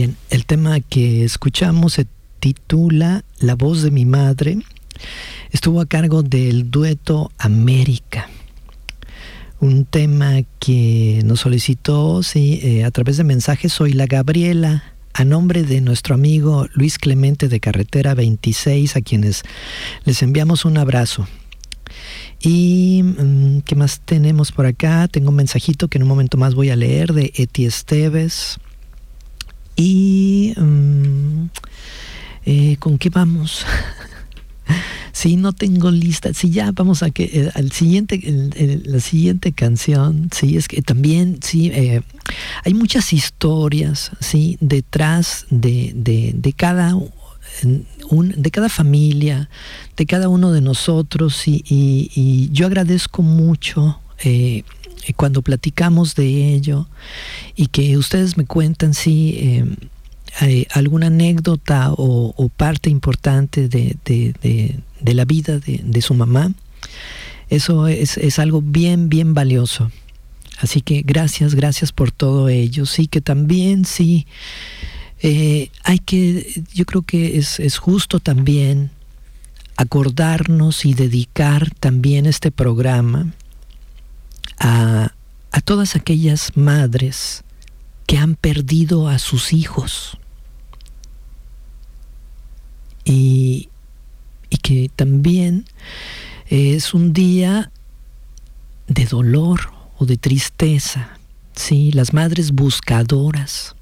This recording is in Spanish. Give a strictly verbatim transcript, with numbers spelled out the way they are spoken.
Bien, el tema que escuchamos se titula La voz de mi madre. Estuvo a cargo del dueto América. Un tema que nos solicitó, sí, eh, a través de mensajes. Soy la Gabriela, a nombre de nuestro amigo Luis Clemente de Carretera veintiséis, a quienes les enviamos un abrazo. Y ¿qué más tenemos por acá? Tengo un mensajito que en un momento más voy a leer, de Eti Esteves. Y um, eh, ¿con qué vamos? Sí, no tengo lista. Sí, ya vamos a que eh, al siguiente, el, el, la siguiente canción. Sí, es que también sí eh, hay muchas historias, sí, detrás de, de, de cada un, de cada familia, de cada uno de nosotros, y, y, y yo agradezco mucho eh, cuando platicamos de ello y que ustedes me cuentan, sí. Eh, Eh, alguna anécdota o, o parte importante de, de, de, de la vida de, de su mamá. Eso es, es algo bien, bien valioso. Así que gracias, gracias por todo ello. Sí, que también sí, eh, hay que, yo creo que es, es justo también acordarnos y dedicar también este programa a, a todas aquellas madres que han perdido a sus hijos. Y, y que también es un día de dolor o de tristeza, ¿sí? Las madres buscadoras,